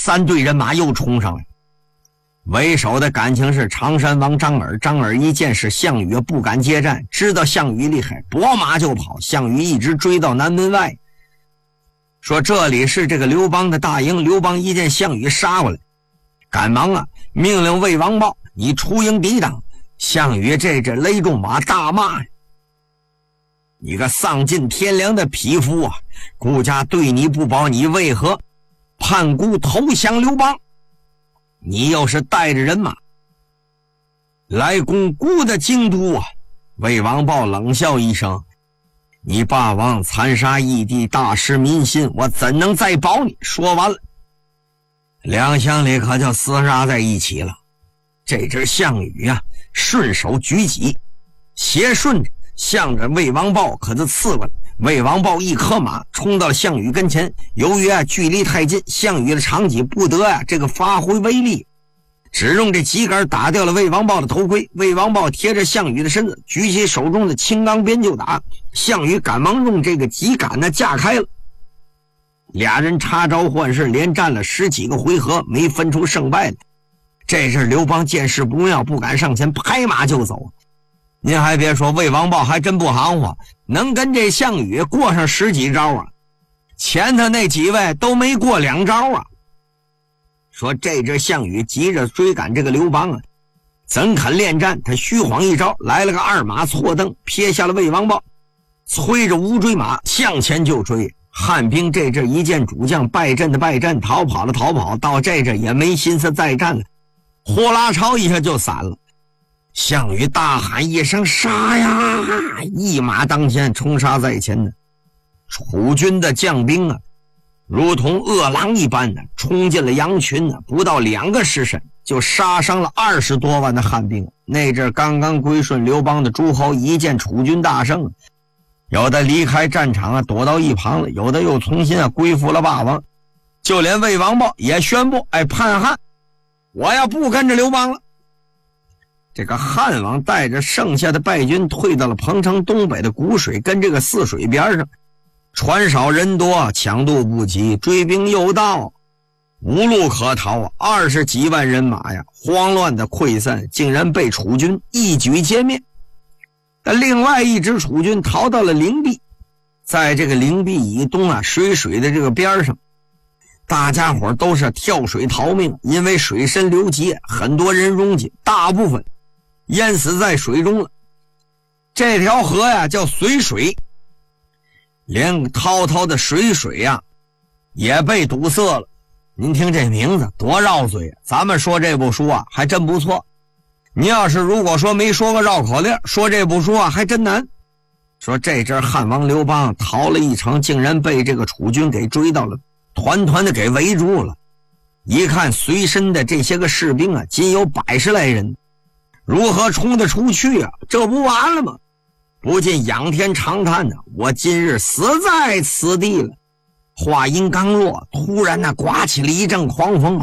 3队人马又冲上来。为首的感情是常山王张耳，张耳一见是项羽不敢接战，知道项羽厉害，拨马就跑。项羽一直追到南门外，说这里是这个刘邦的大营。刘邦一见项羽杀过来，赶忙命令魏王豹，你出营抵挡。项羽这勒重马大骂，你个丧尽天良的匹夫啊！顾家对你不保，你为何叛孤投降刘邦？你又是带着人马来攻孤的京都啊！魏王豹冷笑一声，你霸王残杀异地，大失民心，我怎能再保你？说完了，两乡里可就厮杀在一起了。这只项羽顺手举戟，斜顺着向着魏王豹可就刺过来。魏王豹一颗马冲到项羽跟前，由于距离太近，项羽的长戟不得这个发挥威力，只用这戟杆打掉了魏王豹的头盔。魏王豹贴着项羽的身子，举起手中的青钢鞭就打。项羽赶忙用这个戟杆架开了。俩人插招换式，连战了10几个回合，没分出胜败来。这时刘邦见势不妙，不敢上前，拍马就走。您还别说，魏王豹还真不含糊，能跟这项羽过上10几招啊！前头那几位都没过2招啊！说这只项羽急着追赶这个刘邦怎肯恋战？他虚晃一招，来了个2马错蹬，撇下了魏王豹，催着乌骓马向前就追。汉兵这阵一见主将败阵的败阵，逃跑的逃跑，到这阵也没心思再战了，呼啦超一下就散了。项羽大喊一声杀呀，一马当先，冲杀在前的楚军的将兵如同饿狼一般冲进了羊群不到2个时辰就杀伤了20多万的汉兵。那阵刚刚归顺刘邦的诸侯一见楚军大胜，有的离开战场躲到一旁了，有的又重新归附了霸王。就连魏王豹也宣布叛汉，我要不跟着刘邦了。这个汉王带着剩下的败军退到了彭城东北的谷水跟这个泗水边上，船少人多，强渡不及，追兵又到，无路可逃20几万人马慌乱的溃散，竟然被楚军一举歼灭。但另外一支楚军逃到了灵璧，在这个灵璧以东水的这个边上，大家伙都是跳水逃命，因为水深流急，很多人拥挤，大部分淹死在水中了。这条河叫随水，连滔滔的水也被堵塞了。您听这名字多绕嘴，咱们说这部书还真不错。你要是如果说没说个绕口令，说这部书还真难。说这阵汉王刘邦逃了一程，竟然被这个楚军给追到了，团团的给围住了。一看随身的这些个士兵仅有100来人，如何冲得出去这不完了吗？不禁仰天长叹我今日死在此地了。话音刚落，突然刮起了一阵狂风，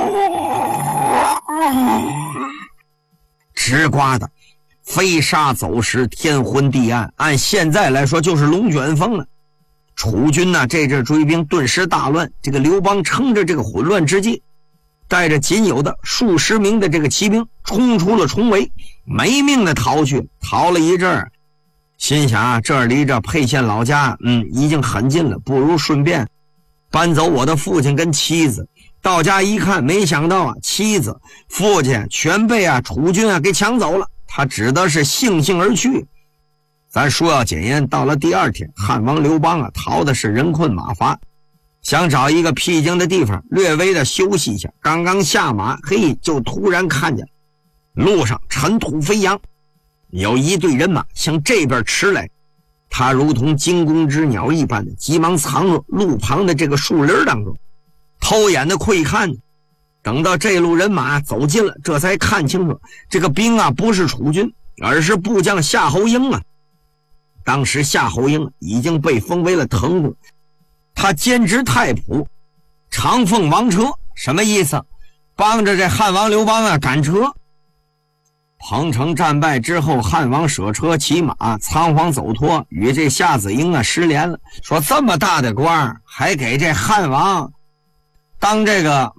直刮的飞沙走石，天昏地暗，按现在来说就是龙卷风了。楚军这阵追兵顿时大乱。这个刘邦趁着这个混乱之际，带着仅有的数十名的这个骑兵冲出了重围，没命的逃去。逃了一阵儿，心想这儿离着沛县老家已经很近了，不如顺便搬走我的父亲跟妻子。到家一看，没想到妻子父亲全被楚军给抢走了，他只得是悻悻而去。咱说要简言，到了第2天，汉王刘邦逃的是人困马乏，想找一个僻静的地方略微的休息一下。刚刚下马，就突然看见路上尘土飞扬，有一队人马向这边驰来。他如同惊弓之鸟一般的急忙藏入路旁的这个树林当中，偷眼的窥看。等到这路人马走近了，这才看清楚这个兵不是楚军，而是部将夏侯婴当时夏侯婴已经被封为了滕公，他兼职太仆，长奉王车。什么意思？帮着这汉王刘邦赶车。彭城战败之后，汉王舍车骑马仓皇走脱，与这夏子婴失联了。说这么大的官还给这汉王当这个